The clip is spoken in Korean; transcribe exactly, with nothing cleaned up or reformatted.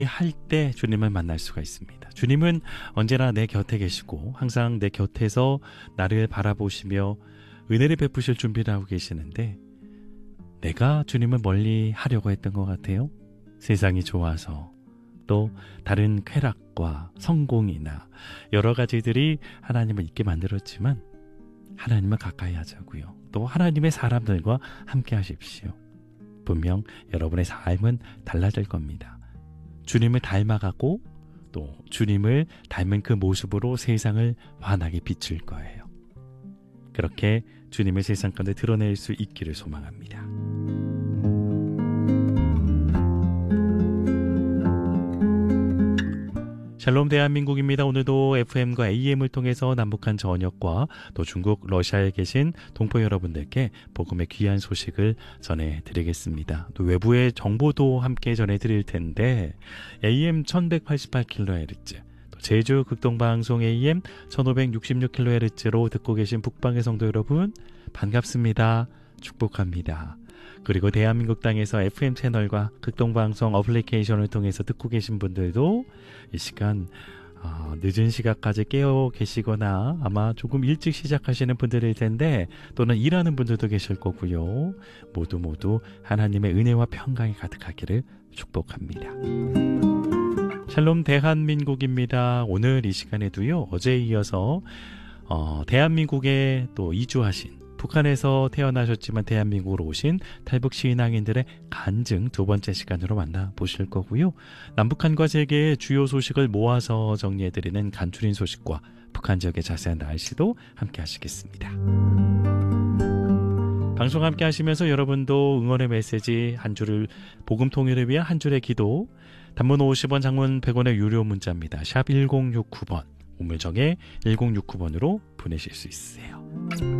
할 때 주님을 만날 수가 있습니다. 주님은 언제나 내 곁에 계시고 항상 내 곁에서 나를 바라보시며 은혜를 베푸실 준비를 하고 계시는데, 내가 주님을 멀리 하려고 했던 것 같아요. 세상이 좋아서, 또 다른 쾌락과 성공이나 여러 가지들이 하나님을 잊게 만들었지만, 하나님을 가까이 하자고요. 또 하나님의 사람들과 함께 하십시오. 분명 여러분의 삶은 달라질 겁니다. 주님을 닮아가고 또 주님을 닮은 그 모습으로 세상을 환하게 비출 거예요. 그렇게 주님의 세상 가운데 드러낼 수 있기를 소망합니다. 샬롬 대한민국입니다. 오늘도 에프엠과 에이엠을 통해서 남북한 전역과 또 중국, 러시아에 계신 동포 여러분들께 복음의 귀한 소식을 전해드리겠습니다. 또 외부의 정보도 함께 전해드릴 텐데, 에이엠 천백팔십팔 킬로헤르츠, 또 제주 극동방송 에이엠 천오백육십육 킬로헤르츠로 듣고 계신 북방의 성도 여러분, 반갑습니다. 축복합니다. 그리고 대한민국 땅에서 에프엠 채널과 극동방송 어플리케이션을 통해서 듣고 계신 분들도 이 시간 어, 늦은 시간까지 깨어 계시거나 아마 조금 일찍 시작하시는 분들일 텐데, 또는 일하는 분들도 계실 거고요. 모두 모두 하나님의 은혜와 평강이 가득하기를 축복합니다. 샬롬 대한민국입니다. 오늘 이 시간에도요, 어제에 이어서 어, 대한민국에 또 이주하신, 북한에서 태어나셨지만 대한민국으로 오신 탈북 신앙인들의 간증 두 번째 시간으로 만나보실 거고요. 남북한과 세계의 주요 소식을 모아서 정리해드리는 간추린 소식과 북한 지역의 자세한 날씨도 함께 하시겠습니다. 방송 함께 하시면서 여러분도 응원의 메시지, 한 줄을 복음 통일을 위한 한 줄의 기도, 단문 오십 원, 장문 백 원의 유료 문자입니다. 샵 일공육구 번, 우물정에 일공육구 번으로 보내실 수 있으세요.